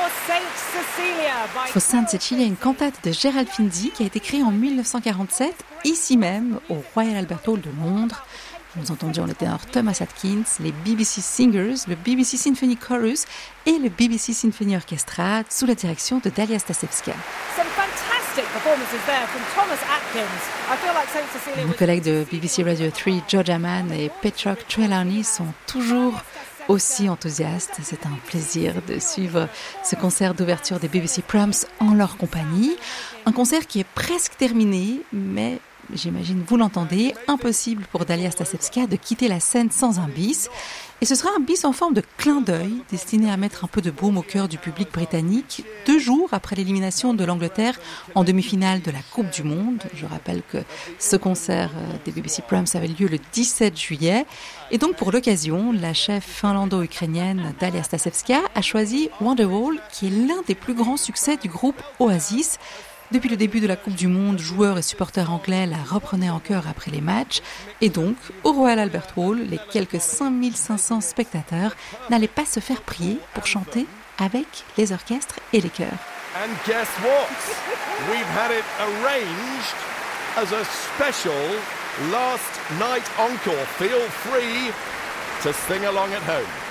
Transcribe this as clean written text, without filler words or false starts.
For Sainte Cecilia, une cantate de Gerald Finzi qui a été créée en 1947, ici même, au Royal Albert Hall de Londres. Nous entendions le ténor Thomas Atkins, les BBC Singers, le BBC Symphony Chorus et le BBC Symphony Orchestra sous la direction de Dalia Stasevska. Nos collègues de BBC Radio 3, George Amann et Petrock Trelawney sont toujours aussi enthousiastes. C'est un plaisir de suivre ce concert d'ouverture des BBC Proms en leur compagnie. Un concert qui est presque terminé, mais j'imagine vous l'entendez, impossible pour Dalia Stasevska de quitter la scène sans un bis. Et ce sera un bis en forme de clin d'œil, destiné à mettre un peu de baume au cœur du public britannique, 2 jours après l'élimination de l'Angleterre en demi-finale de la Coupe du Monde. Je rappelle que ce concert des BBC Proms avait lieu le 17 juillet. Et donc pour l'occasion, la chef finlando-ukrainienne Dalia Stasevska a choisi Wonderwall, qui est l'un des plus grands succès du groupe Oasis. Depuis le début de la Coupe du Monde, joueurs et supporters anglais la reprenaient en chœur après les matchs. Et donc, au Royal Albert Hall, les quelques 5500 spectateurs n'allaient pas se faire prier pour chanter avec les orchestres et les chœurs. And guess what? We've had it arranged as a special last night encore. Feel free to sing along at home.